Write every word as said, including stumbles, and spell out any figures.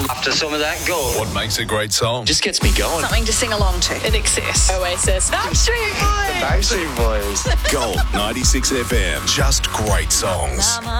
After some of that gold. What makes a great song? Just gets me going. Something to sing along to. In excess. Oasis. Backstreet Boys. Backstreet Boys. Gold ninety-six F M. Just great songs.